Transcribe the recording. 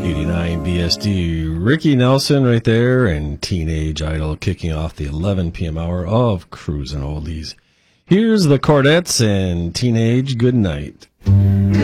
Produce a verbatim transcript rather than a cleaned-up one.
eighty-nine B S D, Ricky Nelson right there, and Teenage Idol kicking off the eleven p.m. hour of Cruisin' Oldies. Here's the Chordettes and Teenage Good Night.